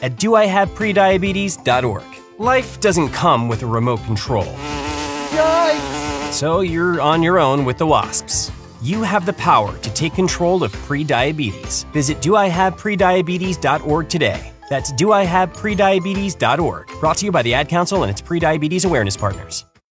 at doihaveprediabetes.org. Life doesn't come with a remote control. Yikes! So you're on your own with the wasps. You have the power to take control of prediabetes. Visit doihaveprediabetes.org today. That's doihaveprediabetes.org. Brought to you by the Ad Council and its Prediabetes Awareness Partners.